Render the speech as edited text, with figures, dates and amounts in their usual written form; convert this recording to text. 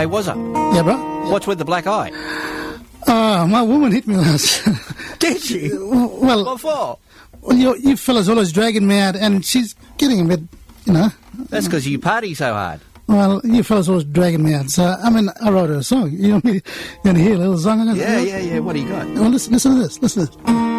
Hey, was I? Yeah, bro. What's with the black eye? My woman hit me last. Did she? Well, What for? you fellas always dragging me out, and she's getting a bit, you know. That's because you party so hard. Well, you fellas always dragging me out. So, I I wrote her a song. You want to hear a little song? Yeah. What do you got? Well, listen to this. Listen to this.